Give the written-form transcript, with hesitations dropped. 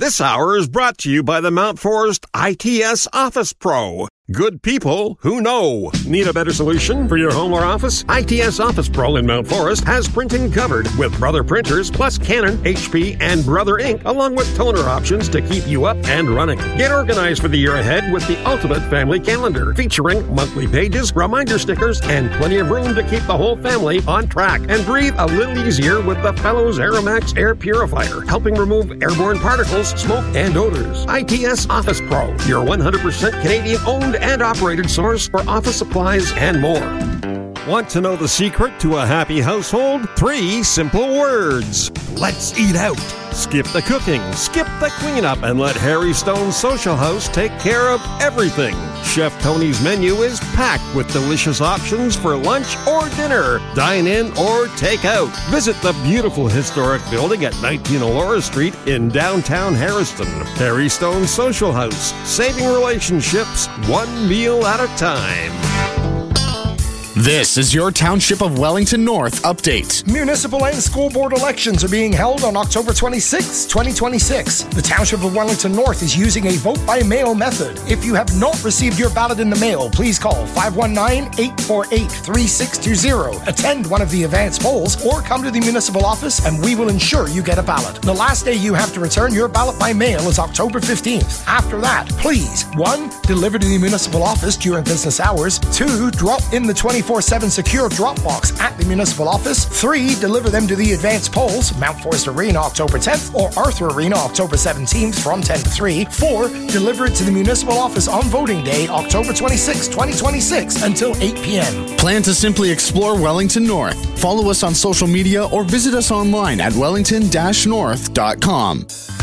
This hour is brought to you by the Mount Forest ITS Office Pro. Good people who know. Need a better solution for your home or office? ITS Office Pro in Mount Forest has printing covered with Brother printers plus Canon, HP, and Brother ink, along with toner options to keep you up and running. Get organized for the year ahead with the ultimate family calendar, featuring monthly pages, reminder stickers, and plenty of room to keep the whole family on track. And breathe a little easier with the Fellows Aeromax Air Purifier, helping remove airborne particles, smoke, and odors. ITS Office Pro, your 100% Canadian-owned and operated source for office supplies and more. Want to know the secret to a happy household? 3 simple words. Let's eat out. Skip the cooking, skip the cleanup, and let Harry Stone's Social House take care of everything. Chef Tony's menu is packed with delicious options for lunch or dinner, dine in or take out. Visit the beautiful historic building at 19 Elora Street in downtown Harrison. Harry Stone's Social House, saving relationships one meal at a time. This is your Township of Wellington North update. Municipal and school board elections are being held on October 26, 2026. The Township of Wellington North is using a vote-by-mail method. If you have not received your ballot in the mail, please call 519-848-3620. Attend one of the advance polls or come to the municipal office and we will ensure you get a ballot. The last day you have to return your ballot by mail is October 15th. After that, please, 1. Deliver to the municipal office during business hours. 2. Drop in the 24/7 secure drop box at the municipal office. 3. Deliver them to the advance polls, Mount Forest Arena October 10th or Arthur Arena October 17th from 10 to 3. 4. Deliver it to the municipal office on voting day, October 26, 2026 until 8 p.m. Plan to simply explore Wellington North. Follow us on social media or visit us online at wellington-north.com.